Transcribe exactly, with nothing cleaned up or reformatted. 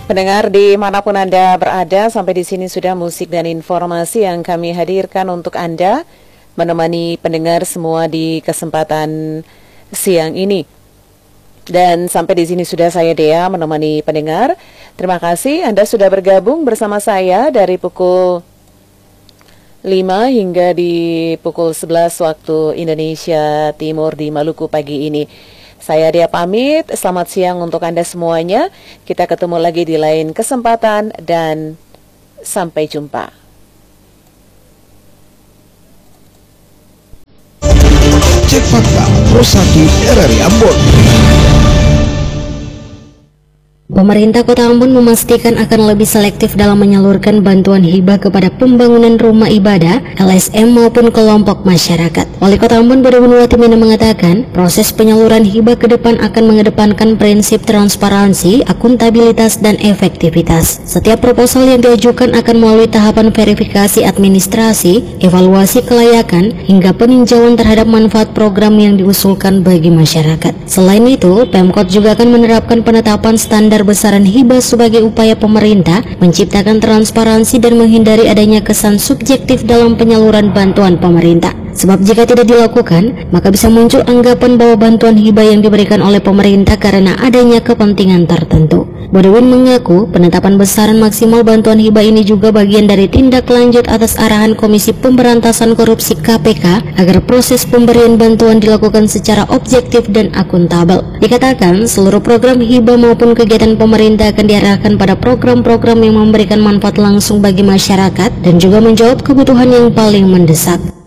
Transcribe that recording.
Pendengar dimanapun Anda berada, sampai di sini sudah musik dan informasi yang kami hadirkan untuk Anda, menemani pendengar semua di kesempatan siang ini. Dan sampai di sini sudah saya Dea menemani pendengar. Terima kasih Anda sudah bergabung bersama saya dari pukul lima hingga di pukul sebelas waktu Indonesia Timur di Maluku pagi ini. Saya Dea pamit, selamat siang untuk Anda semuanya. Kita ketemu lagi di lain kesempatan dan sampai jumpa. Cek fakta Pro satu R R I Ambon. Pemerintah Kota Ambon memastikan akan lebih selektif dalam menyalurkan bantuan hibah kepada pembangunan rumah ibadah, L S M maupun kelompok masyarakat. Wali Kota Ambon Badawin Watimena mengatakan, proses penyaluran hibah ke depan akan mengedepankan prinsip transparansi, akuntabilitas, dan efektivitas. Setiap proposal yang diajukan akan melalui tahapan verifikasi administrasi, evaluasi kelayakan, hingga peninjauan terhadap manfaat program yang diusulkan bagi masyarakat. Selain itu, Pemkot juga akan menerapkan penetapan standar besaran hibah sebagai upaya pemerintah menciptakan transparansi dan menghindari adanya kesan subjektif dalam penyaluran bantuan pemerintah. Sebab jika tidak dilakukan, maka bisa muncul anggapan bahwa bantuan hibah yang diberikan oleh pemerintah karena adanya kepentingan tertentu. Badawin mengaku penetapan besaran maksimal bantuan hibah ini juga bagian dari tindak lanjut atas arahan Komisi Pemberantasan Korupsi K P K agar proses pemberian bantuan dilakukan secara objektif dan akuntabel. Dikatakan seluruh program hibah maupun kegiatan pemerintah akan diarahkan pada program-program yang memberikan manfaat langsung bagi masyarakat dan juga menjawab kebutuhan yang paling mendesak.